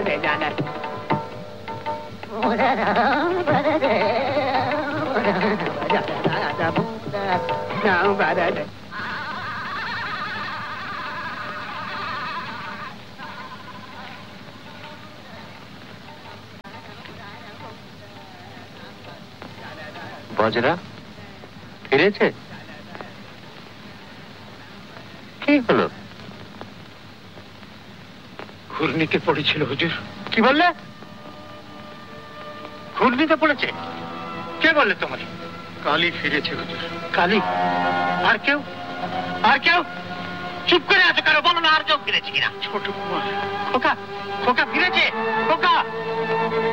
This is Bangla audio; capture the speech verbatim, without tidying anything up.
বজরা ফিরেছে? কি হলো? ঘূর্ণিতে পড়েছিল হুজুর। কি বললে? ঘূর্ণিতে পড়েছে? কে বললে তোমার? কালী ফিরেছে হুজুর। কালী? আর কেউ? আর কেউ? চুপ করে আছো কেন? বলো না আর কেউ ফিরেছে কিনা। ছোট কুমার। খোকা, খোকা ফিরেছে? খোকা